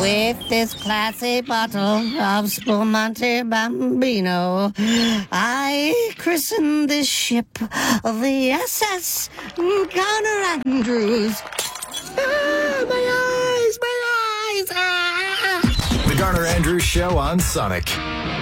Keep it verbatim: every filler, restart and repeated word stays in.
With this classy bottle of Spumante Bambino, I christen this ship of the S S Garner Andrews. Ah, my eyes, my eyes! Ah. The Garner Andrews Show on Sonic.